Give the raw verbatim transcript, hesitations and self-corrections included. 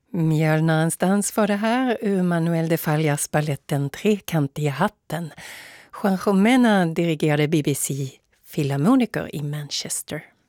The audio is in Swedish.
Mjölnarens var det här ur Manuel de Fallas balletten Trekantiga hatten. Juan Jomena dirigerade B B C Philharmoniker i Manchester.